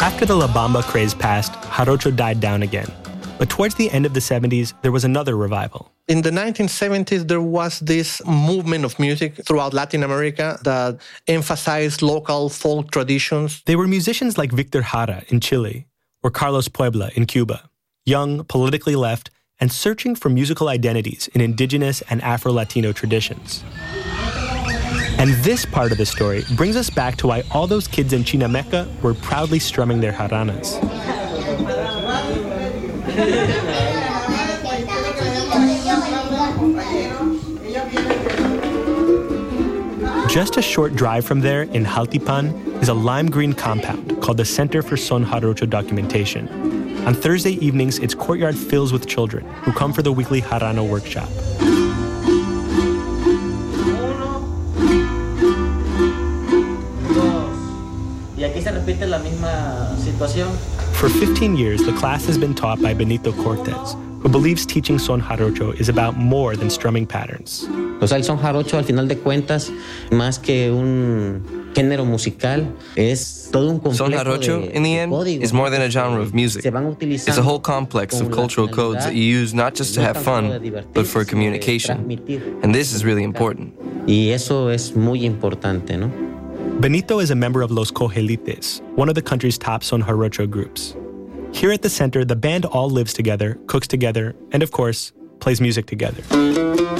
After the La Bamba craze passed, jarocho died down again. But towards the end of the 70s, there was another revival. In the 1970s, there was this movement of music throughout Latin America that emphasized local folk traditions. They were musicians like Victor Jara in Chile or Carlos Puebla in Cuba, young, politically left, and searching for musical identities in indigenous and Afro-Latino traditions. And this part of the story brings us back to why all those kids in Chinameca were proudly strumming their jaranas. Just a short drive from there, in Jaltipan, is a lime green compound called the Center for Son Jarocho Documentation. On Thursday evenings, its courtyard fills with children who come for the weekly Jarano workshop. For 15 years, the class has been taught by Benito Cortez, who believes teaching son jarocho is about more than strumming patterns. O sea, el son jarocho, al final de cuentas, más que un género musical, es todo un complejo Son jarocho, in the end, is more than a genre of music. It's a whole complex of cultural codes that you use not just to have fun, but for communication. And this is really important. Y eso es muy importante, ¿no? Benito is a member of Los Cojelites, one of the country's top son jarocho groups. Here at the center, the band all lives together, cooks together, and of course, plays music together.